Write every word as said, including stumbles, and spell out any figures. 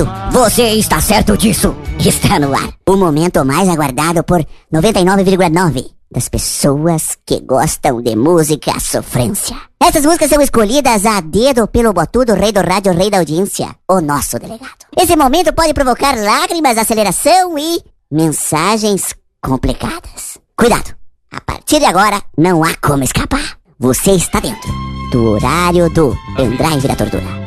certo? Você está certo disso? Está no ar. O momento mais aguardado por noventa e nove vírgula nove das pessoas que gostam de música sofrência. Essas músicas são escolhidas a dedo pelo botudo rei do rádio, rei da audiência, o nosso delegado. Esse momento pode provocar lágrimas, aceleração e mensagens complicadas. Cuidado! A partir de agora, não há como escapar. Você está dentro do horário do Pendrive da Tortura.